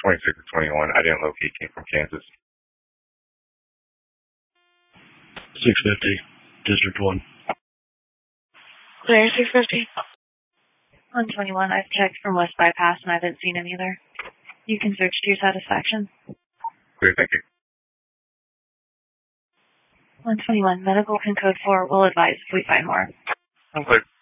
26 to 21. I didn't locate. Came from Kansas. 650, District 1. Clear 650. 121, I've checked from West Bypass and I haven't seen any there. You can search to your satisfaction. Clear, thank you. 121, medical can code 4. We'll advise if we find more. I'm clear.